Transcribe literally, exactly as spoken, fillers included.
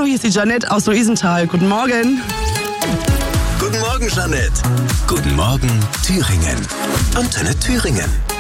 hier ist die Janette aus Luisenthal. Guten Morgen. Guten Morgen, Janette. Guten Morgen, Thüringen. Antenne Thüringen.